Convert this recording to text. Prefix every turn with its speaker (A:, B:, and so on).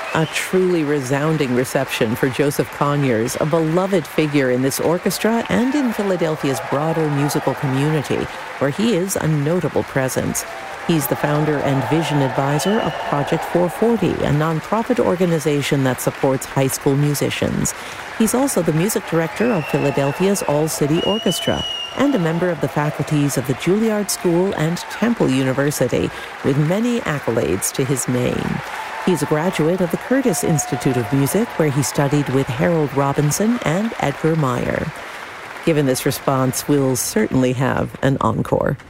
A: A truly resounding reception for Joseph Conyers, a beloved figure in this orchestra and in Philadelphia's broader musical community, where he is a notable presence. He's the founder and vision advisor of Project 440, a nonprofit organization that supports high school musicians. He's also the music director of Philadelphia's All-City Orchestra and a member of the faculties of the Juilliard School and Temple University, with many accolades to his name. He's a graduate of the Curtis Institute of Music, where he studied with Harold Robinson and Edgar Meyer. Given this response, we'll certainly have an encore.